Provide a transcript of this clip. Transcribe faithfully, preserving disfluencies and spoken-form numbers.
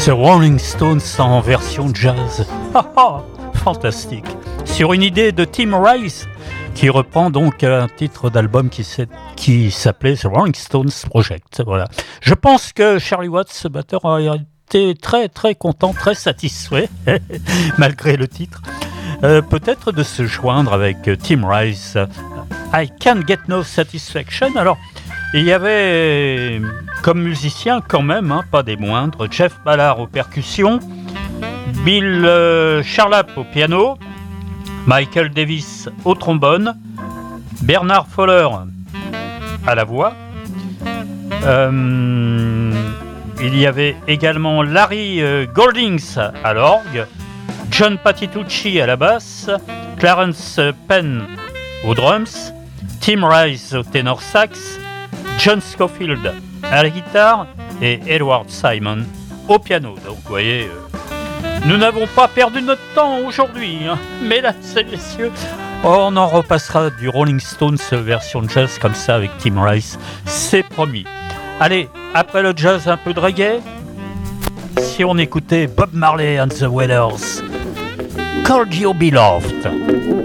The Rolling Stones en version jazz. Ah, ah, fantastique. Sur une idée de Tim Rice, qui reprend donc un titre d'album qui, qui s'appelait The Rolling Stones Project. Voilà. Je pense que Charlie Watts, ce batteur, a été très très content, très satisfait, malgré le titre, euh, peut-être de se joindre avec Tim Rice. I Can't Get No Satisfaction. Alors, il y avait comme musicien quand même, hein, pas des moindres, Jeff Ballard aux percussions, Bill euh, Charlap au piano, Michael Davis au trombone, Bernard Fowler à la voix. Euh, il y avait également Larry euh, Goldings à l'orgue, John Patitucci à la basse, Clarence Penn aux drums, Tim Rice au ténor sax, John Scofield à la guitare et Edward Simon au piano. Donc vous voyez, euh, nous n'avons pas perdu notre temps aujourd'hui, hein, mesdames et messieurs. On en repassera du Rolling Stones version jazz comme ça avec Tim Rice, c'est promis. Allez, après le jazz, un peu de reggae. Si on écoutait Bob Marley and the Wailers, Called You Beloved.